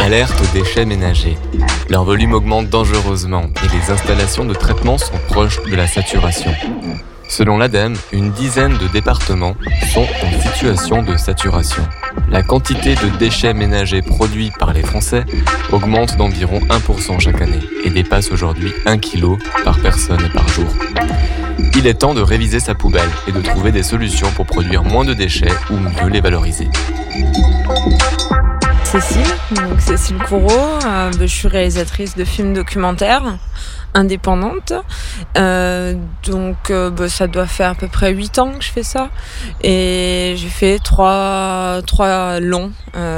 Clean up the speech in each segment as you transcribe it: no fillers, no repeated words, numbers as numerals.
Alerte aux déchets ménagers. Leur volume augmente dangereusement et les installations de traitement sont proches de la saturation. Selon l'ADEME, une dizaine de départements sont en situation de saturation. La quantité de déchets ménagers produits par les Français augmente d'environ 1% chaque année et dépasse aujourd'hui 1 kg par personne et par jour. Il est temps de réviser sa poubelle et de trouver des solutions pour produire moins de déchets ou mieux les valoriser. Cécile Courreau, je suis réalisatrice de films documentaires indépendante. Ça doit faire à peu près 8 ans que je fais ça. Et j'ai fait trois longs.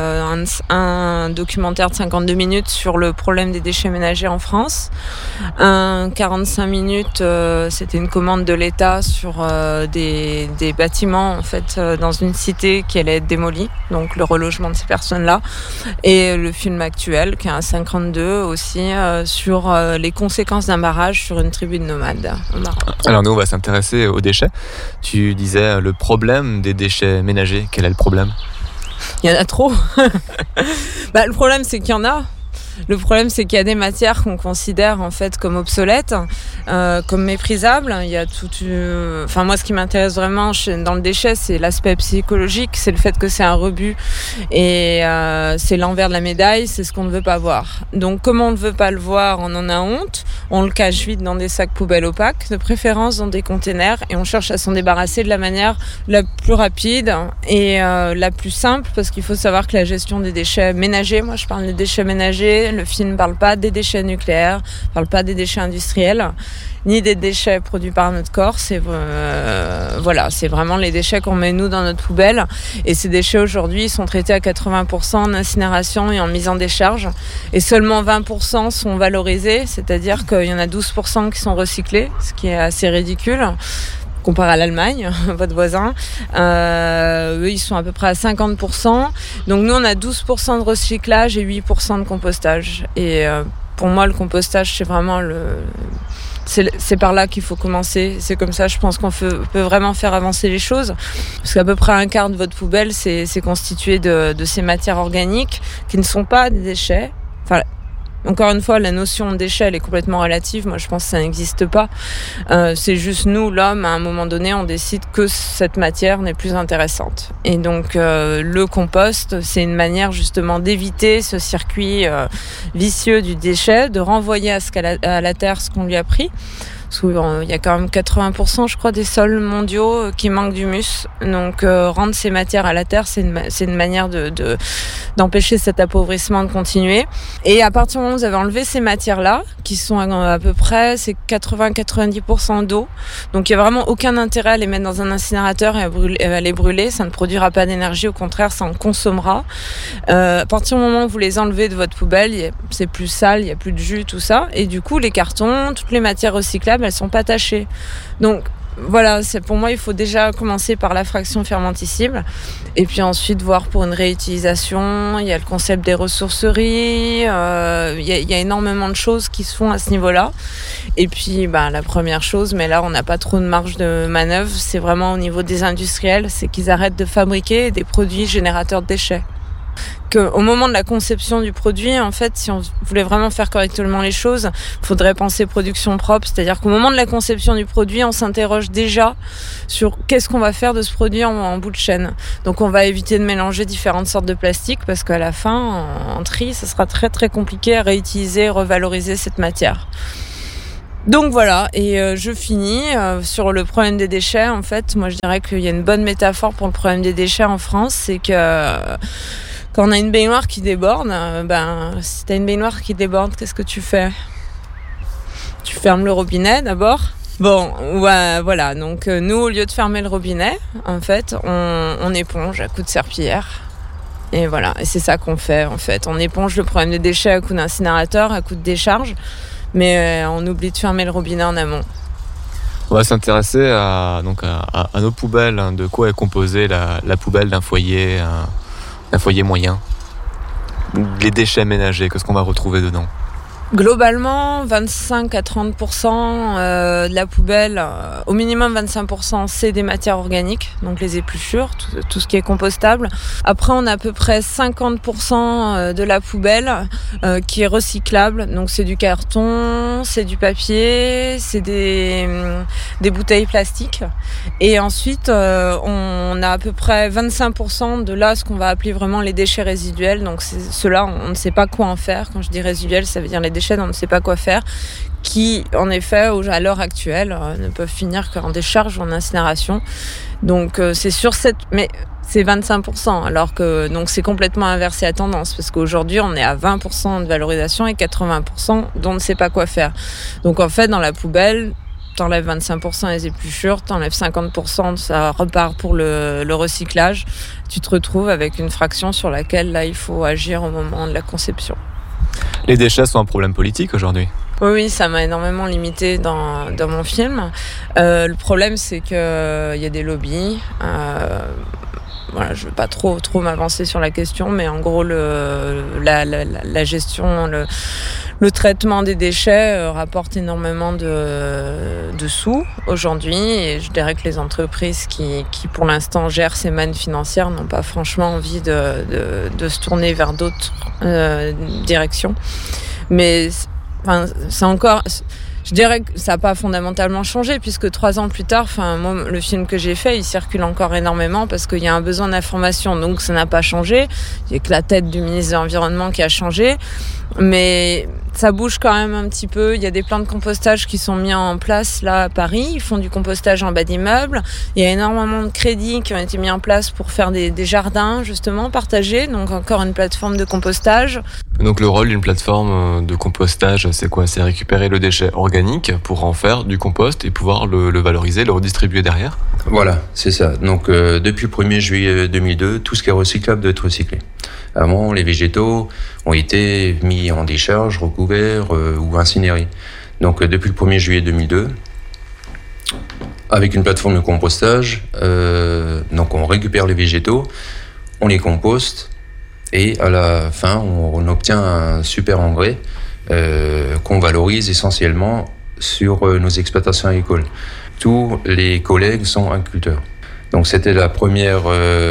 Un documentaire de 52 minutes sur le problème des déchets ménagers en France. Un 45 minutes, c'était une commande de l'État sur des bâtiments en fait, dans une cité qui allait être démolie. Donc le relogement de ces personnes-là. Et le film actuel, qui est un 52 aussi, sur les conséquences d'un barrage sur une tribu de nomades au Maroc. Alors nous, on va s'intéresser aux déchets. Tu disais le problème des déchets ménagers. Quel est le problème ? Il y en a trop. Le problème, c'est qu'il y en a. Le problème, c'est qu'il y a des matières qu'on considère en fait comme obsolètes, comme méprisables. Il y a moi, ce qui m'intéresse vraiment dans le déchet, c'est l'aspect psychologique, c'est le fait que c'est un rebut et c'est l'envers de la médaille, c'est ce qu'on ne veut pas voir. Donc, comme on ne veut pas le voir, on en a honte. On le cache vite dans des sacs poubelles opaques, de préférence dans des containers, et on cherche à s'en débarrasser de la manière la plus rapide et la plus simple, parce qu'il faut savoir que la gestion des déchets ménagers, moi je parle des déchets ménagers, le film ne parle pas des déchets nucléaires, ne parle pas des déchets industriels, ni des déchets produits par notre corps. C'est vraiment les déchets qu'on met nous dans notre poubelle. Et ces déchets aujourd'hui sont traités à 80% en incinération et en mise en décharge. Et seulement 20% sont valorisés, c'est-à-dire qu'il y en a 12% qui sont recyclés, ce qui est assez ridicule. Comparé à l'Allemagne, votre voisin, eux ils sont à peu près à 50%. Donc nous on a 12% de recyclage et 8% de compostage. Et pour moi le compostage c'est vraiment c'est par là qu'il faut commencer. C'est comme ça, je pense qu'on peut vraiment faire avancer les choses. Parce qu'à peu près un quart de votre poubelle, c'est constitué de ces matières organiques qui ne sont pas des déchets. Enfin, encore une fois, la notion de déchet, elle est complètement relative. Moi, je pense que ça n'existe pas. C'est juste nous, l'homme, à un moment donné, on décide que cette matière n'est plus intéressante. Et donc, le compost, c'est une manière justement d'éviter ce circuit vicieux du déchet, de renvoyer à la terre ce qu'on lui a pris. Parce qu'il y a quand même 80%, je crois, des sols mondiaux qui manquent d'humus. Donc, rendre ces matières à la terre, c'est une manière d'empêcher cet appauvrissement de continuer. Et à partir du moment où vous avez enlevé ces matières-là, qui sont à peu près, c'est 80-90% d'eau. Donc, il n'y a vraiment aucun intérêt à les mettre dans un incinérateur et à les brûler. Ça ne produira pas d'énergie. Au contraire, ça en consommera. À partir du moment où vous les enlevez de votre poubelle, c'est plus sale, il n'y a plus de jus, tout ça. Et du coup, les cartons, toutes les matières recyclables, elles sont pas tachées. Donc voilà, pour moi il faut déjà commencer par la fraction fermentescible et puis ensuite voir pour une réutilisation. Il y a le concept des ressourceries, il y a énormément de choses qui se font à ce niveau-là. Et puis la première chose, mais là on n'a pas trop de marge de manœuvre, c'est vraiment au niveau des industriels, c'est qu'ils arrêtent de fabriquer des produits générateurs de déchets. Au moment de la conception du produit, en fait, si on voulait vraiment faire correctement les choses, il faudrait penser production propre. C'est-à-dire qu'au moment de la conception du produit, on s'interroge déjà sur qu'est-ce qu'on va faire de ce produit en bout de chaîne. Donc, on va éviter de mélanger différentes sortes de plastique parce qu'à la fin, en tri, ça sera très très compliqué à réutiliser et revaloriser cette matière. Donc voilà, et je finis sur le problème des déchets. En fait, moi je dirais qu'il y a une bonne métaphore pour le problème des déchets en France, c'est que quand on a une baignoire qui déborde, si t'as une baignoire qui déborde, qu'est-ce que tu fais ? Tu fermes le robinet d'abord. Bon, ouais, voilà. Donc nous, au lieu de fermer le robinet, en fait, on éponge à coups de serpillière. Et voilà, et c'est ça qu'on fait, en fait. On éponge le problème des déchets à coups d'incinérateur, à coups de décharge, mais on oublie de fermer le robinet en amont. On va s'intéresser à nos poubelles. De quoi est composée la poubelle d'un foyer moyen. Les déchets ménagers, qu'est-ce qu'on va retrouver dedans ? Globalement, 25 à 30% de la poubelle, au minimum 25%, c'est des matières organiques, donc les épluchures, tout ce qui est compostable. Après, on a à peu près 50% de la poubelle qui est recyclable, donc c'est du carton, c'est du papier, c'est des bouteilles plastiques. Et ensuite, on a à peu près 25% de là, ce qu'on va appeler vraiment les déchets résiduels. Donc ceux-là, on ne sait pas quoi en faire. Quand je dis résiduels, ça veut dire les déchets dont on ne sait pas quoi faire, qui en effet à l'heure actuelle ne peuvent finir qu'en décharge ou en incinération. Donc c'est sur mais c'est 25%, alors que donc c'est complètement inversé à tendance, parce qu'aujourd'hui on est à 20% de valorisation et 80% dont on ne sait pas quoi faire. Donc en fait dans la poubelle, t'enlèves 25% les épluchures, t'enlèves 50%, ça repart pour le recyclage. Tu te retrouves avec une fraction sur laquelle là il faut agir au moment de la conception. Les déchets sont un problème politique aujourd'hui. Oui, ça m'a énormément limité dans mon film. Le problème, c'est qu'il y a des lobbies. Voilà, je ne veux pas trop m'avancer sur la question, mais en gros, la gestion, le traitement des déchets rapporte énormément de sous aujourd'hui. Et je dirais que les entreprises qui pour l'instant, gèrent ces mannes financières n'ont pas franchement envie de se tourner vers d'autres directions. Mais c'est encore... Je dirais que ça n'a pas fondamentalement changé, puisque 3 ans plus tard, moi, le film que j'ai fait, il circule encore énormément parce qu'il y a un besoin d'information. Donc ça n'a pas changé. Il n'y a que la tête du ministre de l'Environnement qui a changé. Mais ça bouge quand même un petit peu. Il y a des plans de compostage qui sont mis en place là à Paris. Ils font du compostage en bas d'immeubles. Il y a énormément de crédits qui ont été mis en place pour faire des jardins justement partagés. Donc encore une plateforme de compostage. Donc le rôle d'une plateforme de compostage, c'est quoi ? C'est récupérer le déchet organique pour en faire du compost et pouvoir le valoriser, le redistribuer derrière ? Voilà, c'est ça. Donc depuis le 1er juillet 2002, tout ce qui est recyclable doit être recyclé. Avant, les végétaux ont été mis en décharge, recouverts ou incinérés. Donc depuis le 1er juillet 2002, avec une plateforme de compostage, donc on récupère les végétaux, on les composte et à la fin, on obtient un super engrais qu'on valorise essentiellement sur nos exploitations agricoles. Tous les collègues sont agriculteurs. Donc c'était la première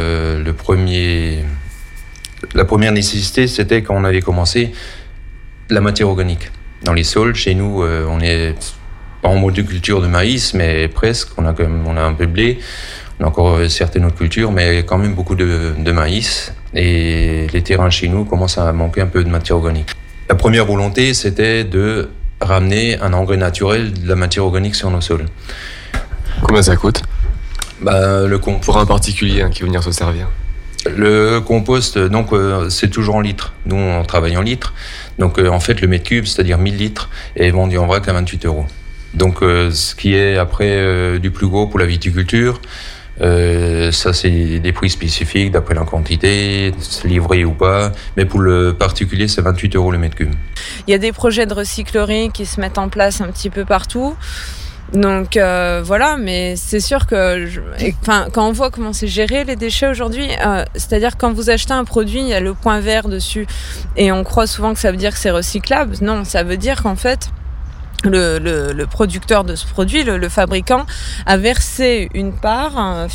nécessité, c'était quand on avait commencé la matière organique. Dans les sols, chez nous, on est pas en monoculture de maïs, mais presque. On a un peu de blé, on a encore certaines autres cultures, mais quand même beaucoup de maïs. Et les terrains chez nous commencent à manquer un peu de matière organique. La première volonté, c'était de ramener un engrais naturel, de la matière organique sur nos sols. Combien ça coûte ? Pour un particulier qui veut venir se servir. Le compost, donc, c'est toujours en litres. Nous, on travaille en litres. Donc, en fait, le mètre cube, c'est-à-dire 1000 litres, est vendu en vrac à 28 €. Donc, ce qui est après du plus gros pour la viticulture, ça, c'est des prix spécifiques d'après la quantité, livré ou pas. Mais pour le particulier, c'est 28 € le mètre cube. Il y a des projets de recyclerie qui se mettent en place un petit peu partout. Donc voilà, mais c'est sûr que quand on voit comment c'est géré les déchets aujourd'hui, c'est-à-dire quand vous achetez un produit, il y a le point vert dessus et on croit souvent que ça veut dire que c'est recyclable. Non, ça veut dire qu'en fait le producteur de ce produit, le fabricant, a versé une part,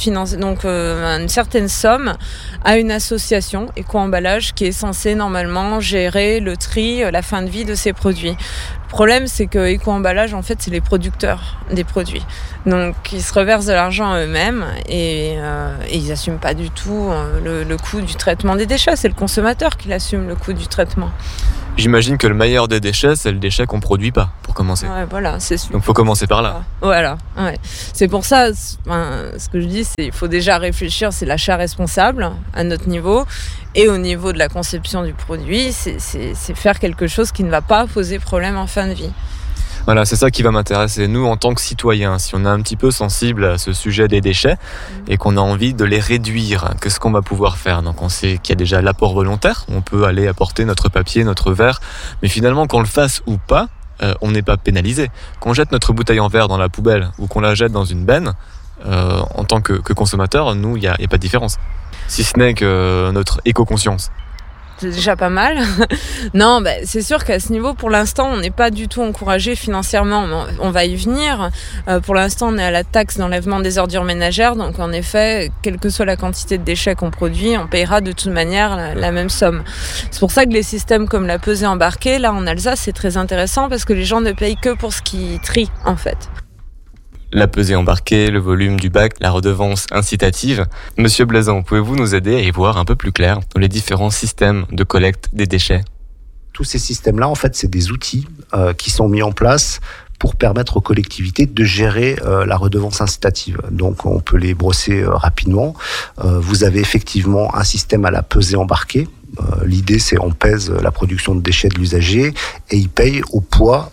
une certaine somme à une association Éco-Emballage qui est censée normalement gérer le tri, la fin de vie de ces produits. Le problème, c'est que Éco-Emballage, en fait, c'est les producteurs des produits. Donc, ils se reversent de l'argent à eux-mêmes et ils n'assument pas du tout le coût du traitement des déchets. C'est le consommateur qui assume le coût du traitement. J'imagine que le meilleur des déchets, c'est le déchet qu'on ne produit pas, pour commencer. Ouais, voilà, c'est sûr. Donc, il faut commencer par là. Voilà, ouais. C'est pour ça, ce que je dis, c'est qu'il faut déjà réfléchir, c'est l'achat responsable à notre niveau. Et au niveau de la conception du produit, c'est faire quelque chose qui ne va pas poser problème en fin de vie. Voilà, c'est ça qui va m'intéresser. Nous, en tant que citoyens, si on est un petit peu sensible à ce sujet des déchets et qu'on a envie de les réduire, qu'est-ce qu'on va pouvoir faire ? Donc, on sait qu'il y a déjà l'apport volontaire. On peut aller apporter notre papier, notre verre. Mais finalement, qu'on le fasse ou pas, on n'est pas pénalisé. Qu'on jette notre bouteille en verre dans la poubelle ou qu'on la jette dans une benne, en tant que consommateur, nous, il n'y a pas de différence. Si ce n'est que notre éco-conscience. C'est déjà pas mal. Non, c'est sûr qu'à ce niveau, pour l'instant, on n'est pas du tout encouragé financièrement. On va y venir. Pour l'instant, on est à la taxe d'enlèvement des ordures ménagères. Donc, en effet, quelle que soit la quantité de déchets qu'on produit, on payera de toute manière la même somme. C'est pour ça que les systèmes comme la pesée embarquée, là, en Alsace, c'est très intéressant parce que les gens ne payent que pour ce qu'ils trient, en fait. La pesée embarquée, le volume du bac, la redevance incitative. Monsieur Blazan, pouvez-vous nous aider à y voir un peu plus clair dans les différents systèmes de collecte des déchets ? Tous ces systèmes-là, en fait, c'est des outils qui sont mis en place pour permettre aux collectivités de gérer la redevance incitative. Donc, on peut les brosser rapidement. Vous avez effectivement un système à la pesée embarquée. L'idée, c'est on pèse la production de déchets de l'usager et il paye au poids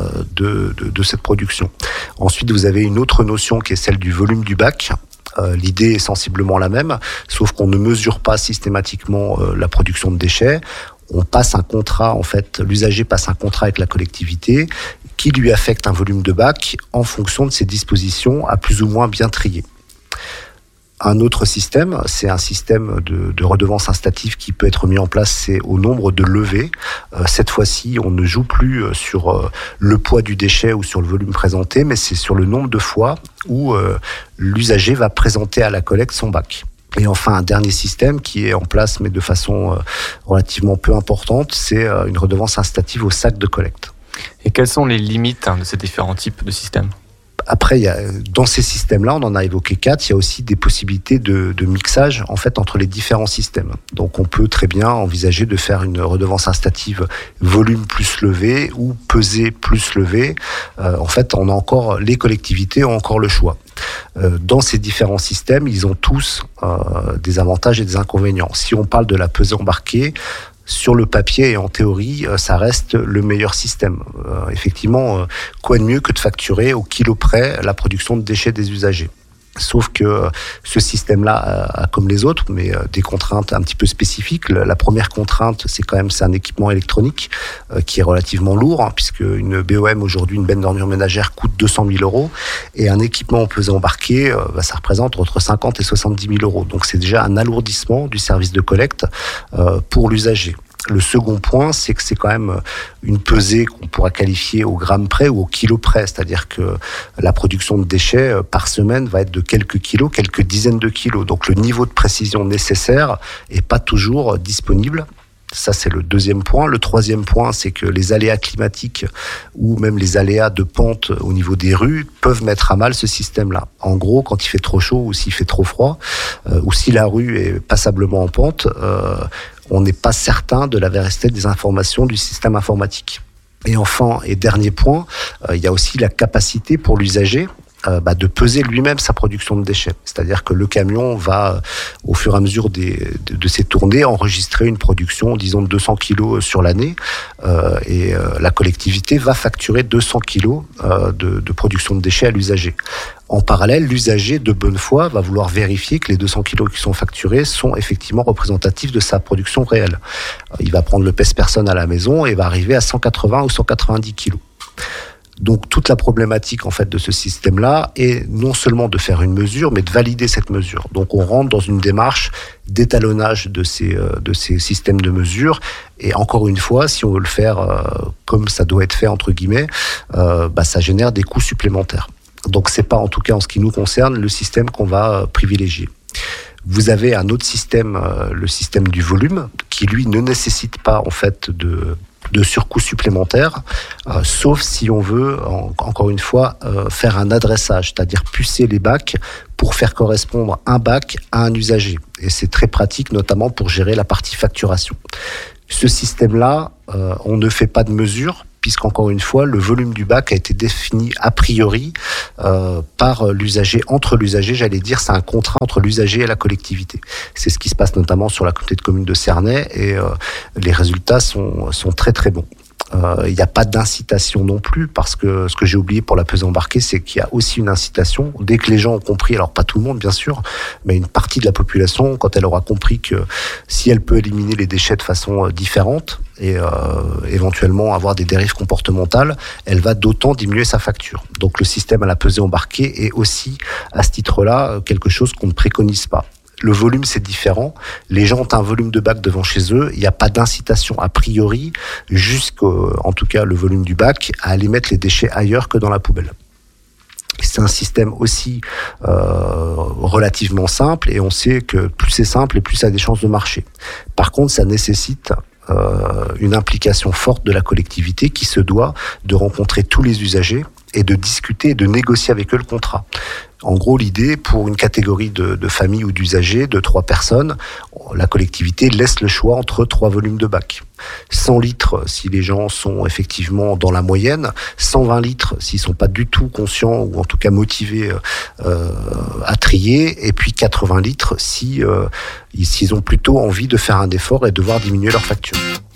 de cette production. Ensuite, vous avez une autre notion qui est celle du volume du bac. L'idée est sensiblement la même, sauf qu'on ne mesure pas systématiquement la production de déchets. On passe un contrat, en fait, l'usager passe un contrat avec la collectivité qui lui affecte un volume de bac en fonction de ses dispositions à plus ou moins bien trier. Un autre système, c'est un système de redevance incitative qui peut être mis en place, c'est au nombre de levées. Cette fois-ci, on ne joue plus sur le poids du déchet ou sur le volume présenté, mais c'est sur le nombre de fois où l'usager va présenter à la collecte son bac. Et enfin, un dernier système qui est en place, mais de façon relativement peu importante, c'est une redevance incitative au sac de collecte. Et quelles sont les limites de ces différents types de systèmes ? Après, dans ces systèmes-là, on en a évoqué 4, il y a aussi des possibilités de mixage en fait, entre les différents systèmes. Donc on peut très bien envisager de faire une redevance incitative volume plus levé ou pesée plus levé. En fait, les collectivités ont encore le choix. Dans ces différents systèmes, ils ont tous des avantages et des inconvénients. Si on parle de la pesée embarquée, sur le papier et en théorie, ça reste le meilleur système. Effectivement, quoi de mieux que de facturer au kilo près la production de déchets des usagers. Sauf que ce système-là a, comme les autres, mais des contraintes un petit peu spécifiques. La première contrainte, c'est un équipement électronique qui est relativement lourd, puisque une BOM aujourd'hui, une benne d'ordures ménagères, coûte 200 000 €. Et un équipement pesé embarqué, ça représente entre 50 et 70 000 €. Donc c'est déjà un alourdissement du service de collecte pour l'usager. Le second point, c'est que c'est quand même une pesée qu'on pourra qualifier au gramme près ou au kilo près, c'est-à-dire que la production de déchets par semaine va être de quelques kilos, quelques dizaines de kilos. Donc le niveau de précision nécessaire n'est pas toujours disponible. Ça, c'est le deuxième point. Le troisième point, c'est que les aléas climatiques ou même les aléas de pente au niveau des rues peuvent mettre à mal ce système-là. En gros, quand il fait trop chaud ou s'il fait trop froid, ou si la rue est passablement en pente, on n'est pas certain de la véracité des informations du système informatique. Et enfin, et dernier point, il y a aussi la capacité pour l'usager de peser lui-même sa production de déchets. C'est-à-dire que le camion va, au fur et à mesure de ses tournées, enregistrer une production, disons, de 200 kilos sur l'année, et la collectivité va facturer 200 kilos de production de déchets à l'usager. En parallèle, l'usager de bonne foi va vouloir vérifier que les 200 kilos qui sont facturés sont effectivement représentatifs de sa production réelle. Il va prendre le pèse-personne à la maison et va arriver à 180 ou 190 kilos. Donc toute la problématique en fait de ce système-là est non seulement de faire une mesure, mais de valider cette mesure. Donc on rentre dans une démarche d'étalonnage de ces systèmes de mesure. Et encore une fois, si on veut le faire comme ça doit être fait entre guillemets, ça génère des coûts supplémentaires. Donc c'est pas, en tout cas en ce qui nous concerne, le système qu'on va privilégier. Vous avez un autre système, le système du volume, qui lui ne nécessite pas en fait de surcoûts supplémentaires, sauf si on veut, encore une fois, faire un adressage, c'est-à-dire pucer les bacs pour faire correspondre un bac à un usager. Et c'est très pratique, notamment pour gérer la partie facturation. Ce système-là, on ne fait pas de mesure, puisqu'encore une fois, le volume du bac a été défini a priori par l'usager, entre l'usager, j'allais dire, c'est un contrat entre l'usager et la collectivité. C'est ce qui se passe notamment sur la communauté de communes de Cernay, et les résultats sont très très bons. Il n'y a pas d'incitation non plus, parce que ce que j'ai oublié pour la pesée embarquée, c'est qu'il y a aussi une incitation. Dès que les gens ont compris, alors pas tout le monde bien sûr, mais une partie de la population, quand elle aura compris que si elle peut éliminer les déchets de façon différente et éventuellement avoir des dérives comportementales, elle va d'autant diminuer sa facture. Donc le système à la pesée embarquée est aussi, à ce titre-là, quelque chose qu'on ne préconise pas. le volume, c'est différent. Les gens ont un volume de bac devant chez eux. Il n'y a pas d'incitation, a priori, en tout cas le volume du bac, à aller mettre les déchets ailleurs que dans la poubelle. C'est un système aussi relativement simple, et on sait que plus c'est simple et plus ça a des chances de marcher. Par contre, ça nécessite une implication forte de la collectivité qui se doit de rencontrer tous les usagers et de discuter et de négocier avec eux le contrat. En gros, l'idée, pour une catégorie de familles ou d'usagers de 3 personnes, la collectivité laisse le choix entre 3 volumes de bac. 100 litres si les gens sont effectivement dans la moyenne, 120 litres s'ils ne sont pas du tout conscients ou en tout cas motivés à trier, et puis 80 litres s'ils ont plutôt envie de faire un effort et de devoir diminuer leur facture.